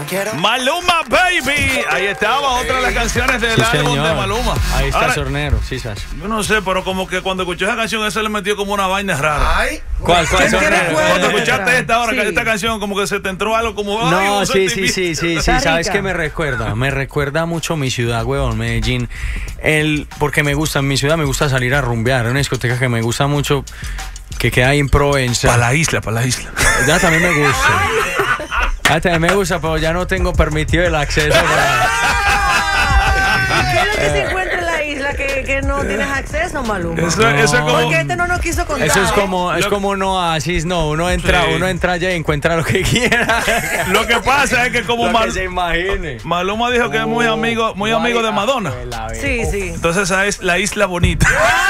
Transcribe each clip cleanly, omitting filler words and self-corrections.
Maluma Baby. Ahí estaba otra de las canciones del álbum de Maluma. Ahí está el Sornero, sí, Sacho. Yo no sé, pero como que cuando escuché esa canción, eso le metió como una vaina rara. Ay, ¿Cuál Sornero? Cuando escuchaste esta canción, como que se te entró algo como. No, sí. ¿Sabes qué me recuerda? Me recuerda mucho mi ciudad, huevón, Medellín. Porque me gusta, en mi ciudad me gusta salir a rumbear. Es una discoteca que me gusta mucho, que queda ahí en Provenza. Para la isla. Ya también me gusta. También me gusta, pero ya no tengo permitido el acceso. ¿Qué es lo que se encuentra en la isla que no tienes acceso, Maluma? Eso es como. Porque este no nos quiso contar. Eso es como un oasis, no. Uno entra allá y encuentra lo que quiera. Lo que pasa es que como que se imagine. Maluma dijo que es muy amigo de Madonna. Sí. Entonces esa es la isla bonita.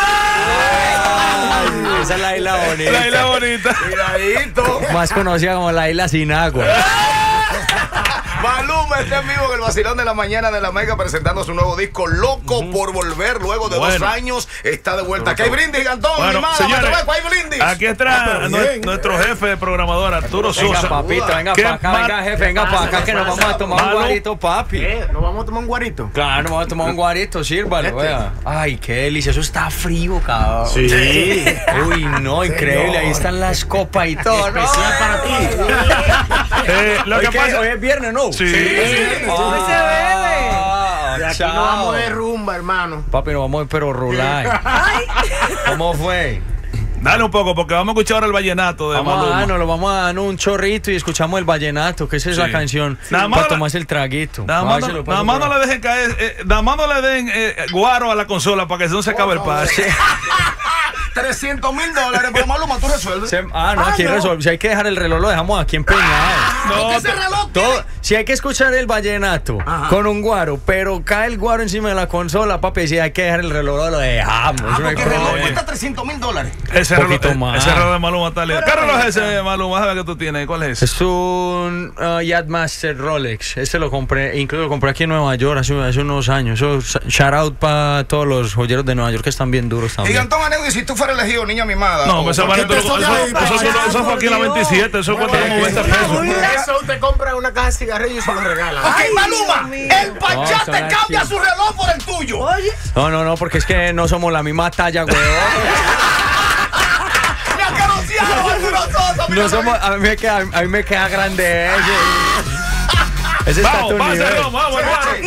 Esa es la isla bonita. La isla bonita. cuidadito. Más conocida como la isla sin agua. Maluma está en vivo en el vacilón de la mañana de la Mega presentando su nuevo disco Loco por Volver. Luego de 2 años está de vuelta. Aquí hay brindis, Gigantón. Bueno, señores, hay brindis. aquí está nuestro jefe de programador, Arturo Sosa. Venga, papito, venga para acá, venga, jefe, venga para acá, que nos vamos a tomar un guarito, papi. ¿Nos vamos a tomar un guarito? Claro, nos vamos a tomar un guarito, sírvalo, vea. Ay, qué delicia, eso está frío, cabrón. Sí. Uy, no, increíble, ahí están las copas y todo. Especial para ti. Lo que pasa hoy es viernes, ¿no? Sí. Hoy se bebe. De aquí nos vamos de rumba, hermano. Papi, nos vamos pero rolar. ¿Cómo fue? Dale un poco, porque vamos a escuchar ahora el vallenato de Maluma. Nos lo vamos a dar un chorrito y escuchamos el vallenato, que esa es la canción. Nada más para tomarse el traguito. Nada más no le dejen caer, nada más no le den guaro a la consola para que no se acabe el pase. $300,000, pero Maluma, tú resuelves. Aquí resuelve. Si hay que dejar el reloj, lo dejamos aquí empeñado. No, ese reloj si hay que escuchar el vallenato con un guaro, pero cae el guaro encima de la consola, papi, si hay que dejar el reloj, lo dejamos. Porque el reloj cuesta $300,000. Ese reloj de Maluma está lindo. ¿Qué reloj es ese, Maluma? ¿Sabes que tú tienes? ¿Cuál es ese? Es un Yachtmaster Rolex. Este lo compré, incluso lo compré aquí en Nueva York hace unos años. Shout out para todos los joyeros de Nueva York que están bien duros también. Y Antón Aneudi, si tú fueras elegido niña mimada. No, pues eso fue aquí en la 27. Eso cuesta como 20 pesos. Eso usted compra una caja de cigarrillos y se lo regala. Ok, Maluma, el Pachá te cambia su reloj por el tuyo. Oye. No, porque es que no somos la misma talla, weón. No somos, a mí me queda grande ese está a tu nivel. Vamos,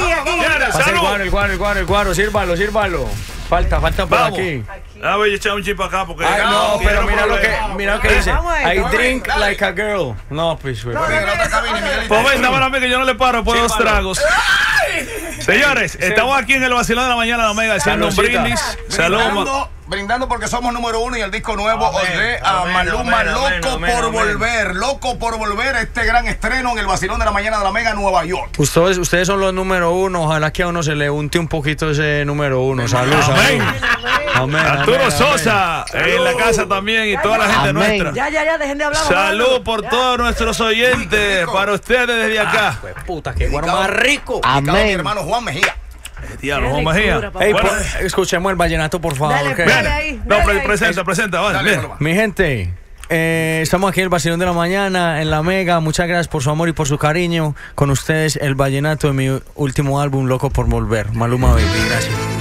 el guaro, sírvalo. Falta por aquí. A ver, echar un chip acá porque. Ay, no, pero mira lo que dice. I drink like a girl. No, pues, güey. Pues ven, dame a mí que yo no le paro por 2 tragos. Señores, estamos aquí en el vacilón de la mañana de la Mega haciendo un brindis. Salud. Brindando porque somos número 1 y el disco nuevo de Maluma, Loco por Volver. Loco por Volver, este gran estreno en el vacilón de la mañana de la Mega, Nueva York. Ustedes son los número 1. Ojalá que a uno se le unte un poquito ese número 1. Salud. Amén. Arturo Sosa en la casa también y toda la gente nuestra. Ya, dejen de hablar. Salud por todos nuestros oyentes. Para ustedes desde acá. Puta, qué guaro más rico. Amén. Mi hermano Juan Mejía. Diablo, Juan Mejía. Escuchemos el vallenato, por favor. Presenta, vale. Mi gente, estamos aquí en el vacilón de la mañana, en la Mega. Muchas gracias por su amor y por su cariño. Con ustedes, el vallenato de mi último álbum, Loco por Volver. Maluma Baby, gracias.